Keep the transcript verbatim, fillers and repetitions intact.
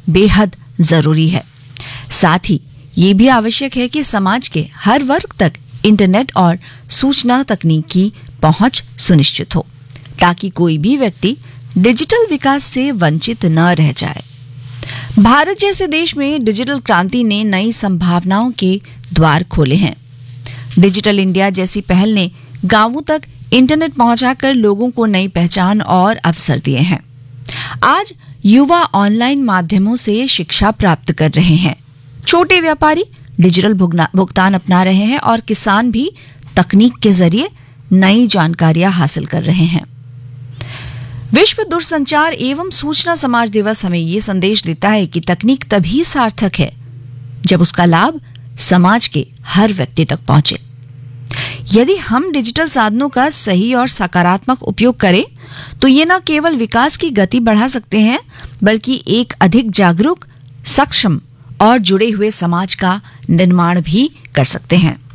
बेहद जरूरी है। साथ ही ये भी आवश्यक है कि समाज के हर वर्ग तक इंटरनेट और सूचना तकनीक की पहुंच सुनिश्चित हो, ताकि कोई भी व्यक्ति डिजिटल विकास से वंचित न रह जाए। भारत जैसे देश में डिजिटल क्रांति ने नई संभावनाओं के द्वार खोले हैं। डिजिटल इंडिया जैसी पहल ने गांवों तक इंटरनेट पहुंचाकर लोगों को नई पहचान और अवसर दिए हैं। आज युवा ऑनलाइन माध्यमों से शिक्षा प्राप्त कर रहे हैं, छोटे व्यापारी डिजिटल भुगतान अपना रहे हैं और किसान भी तकनीक के जरिए नई जानकारियां हासिल कर रहे हैं। विश्व दूरसंचार एवं सूचना समाज दिवस हमें ये संदेश देता है कि तकनीक तभी सार्थक है जब उसका लाभ समाज के हर व्यक्ति तक पहुंचे। यदि हम डिजिटल साधनों का सही और सकारात्मक उपयोग करें तो ये न केवल विकास की गति बढ़ा सकते हैं, बल्कि एक अधिक जागरूक, सक्षम और जुड़े हुए समाज का निर्माण भी कर सकते हैं।